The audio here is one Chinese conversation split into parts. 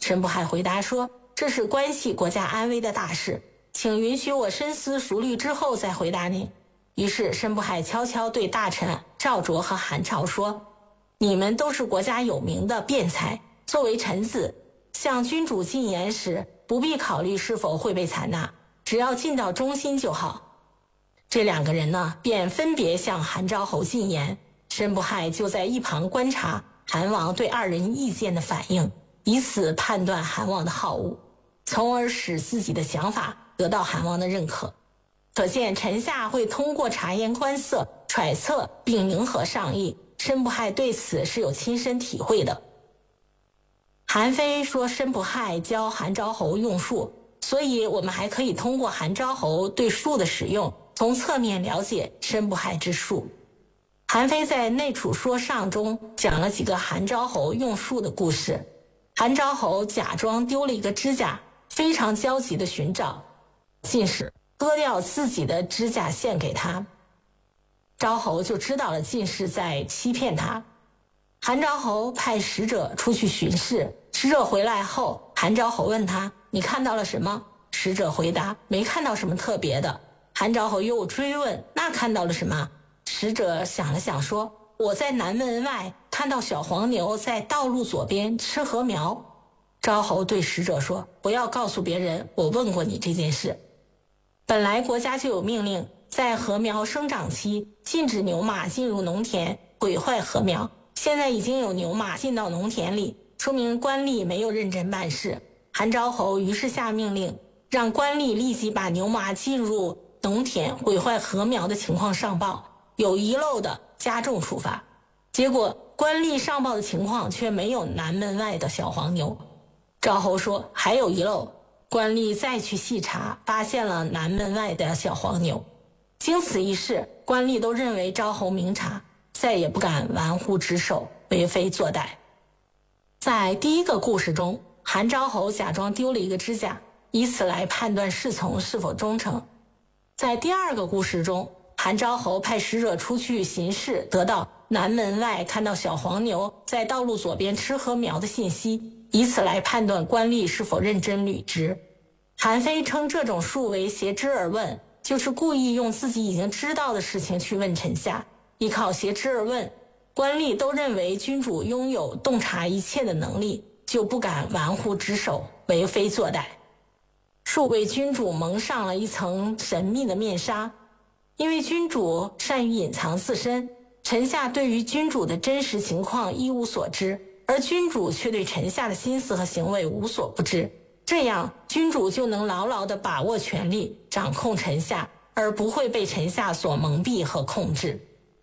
申不害回答说，这是关系国家安危的大事，请允许我深思熟虑之后再回答您。于是申不害悄悄对大臣赵卓和韩超说，你们都是国家有名的辩才，作为臣子，向君主进言时不必考虑是否会被采纳，只要尽到忠心就好。这两个人呢，便分别向韩昭侯进言，申不害就在一旁观察韩王对二人意见的反应，以此判断韩王的好恶，从而使自己的想法得到韩王的认可。可见臣下会通过察言观色、揣测并迎合上意，申不害对此是有亲身体会的。韩非说申不害教韩昭侯用术，所以我们还可以通过韩昭侯对术的使用，从侧面了解申不害之术。韩非在《内储说上》中讲了几个韩昭侯用术的故事。韩昭侯假装丢了一个指甲，非常焦急地寻找，进士割掉自己的指甲献给他，昭侯就知道了进士在欺骗他。韩昭侯派使者出去巡视，使者回来后，韩昭侯问他，你看到了什么？使者回答，没看到什么特别的。韩昭侯又追问，那看到了什么？使者想了想说，我在南门外看到小黄牛在道路左边吃禾苗。昭侯对使者说，不要告诉别人我问过你这件事。本来国家就有命令，在禾苗生长期禁止牛马进入农田毁坏禾苗，现在已经有牛马进到农田里，说明官吏没有认真办事。韩昭侯于是下命令，让官吏立即把牛马进入农田毁坏禾苗的情况上报，有遗漏的加重处罚。结果官吏上报的情况却没有南门外的小黄牛。昭侯说还有遗漏，官吏再去细查，发现了南门外的小黄牛。经此一事，官吏都认为昭侯明察，再也不敢玩忽职守，为非作歹。在第一个故事中，韩昭侯假装丢了一个指甲，以此来判断侍从是否忠诚。在第二个故事中，韩昭侯派使者出去巡视，得到南门外看到小黄牛在道路左边吃禾苗的信息，以此来判断官吏是否认真履职。韩非称这种术为挟之而问，就是故意用自己已经知道的事情去问臣下，依靠挟之而问，官吏都认为君主拥有洞察一切的能力，就不敢玩忽职守，为非作歹。术为君主蒙上了一层神秘的面纱，因为君主善于隐藏自身，臣下对于君主的真实情况一无所知，而君主却对臣下的心思和行为无所不知，这样君主就能牢牢地把握权力，掌控臣下，而不会被臣下所蒙蔽和控制。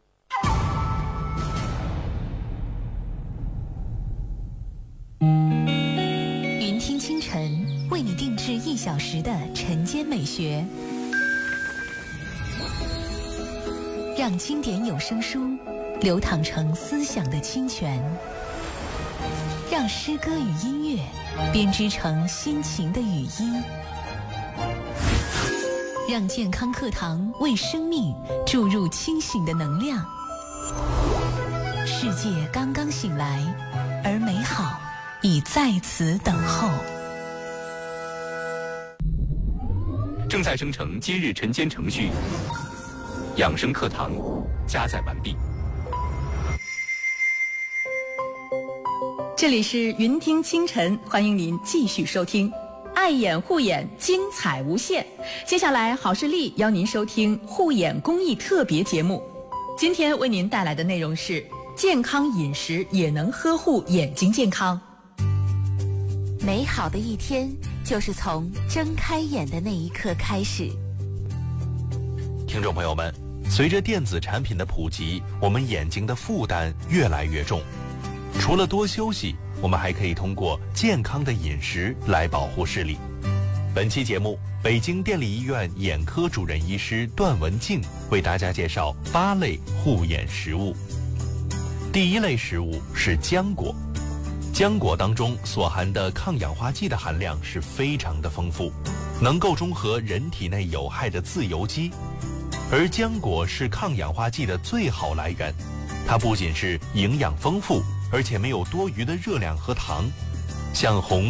云听清晨为你定制1小时的晨间美学，让经典有声书流淌成思想的清泉，让诗歌与音乐编织成心情的语音，让健康课堂为生命注入清醒的能量。世界刚刚醒来，而美好已在此等候。 正在生成今日晨间程序，养生课堂加载完毕。 这里是云听清晨，欢迎您继续收听爱眼护眼，精彩无限。接下来好视力邀您收听护眼公益特别节目，今天为您带来的内容是健康饮食也能呵护眼睛健康。 美好的一天就是从睁开眼的那一刻开始。 听众朋友们，随着电子产品的普及，我们眼睛的负担越来越重。除了多休息，我们还可以通过健康的饮食来保护视力。本期节目，北京电力医院眼科主任医师段文静为大家介绍8类护眼食物。第一类食物是浆果。浆果当中所含的抗氧化剂的含量是非常的丰富，能够中和人体内有害的自由基，而浆果是抗氧化剂的最好来源。它不仅是营养丰富，而且没有多余的热量和糖，像红